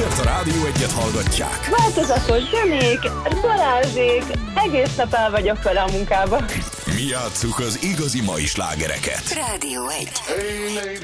Miért a Rádió 1-et hallgatják? Változatos zenék, Balázsék, egész nap el vagyok vele a munkába. Mi játsszuk az igazi mai slágereket. Rádió 1.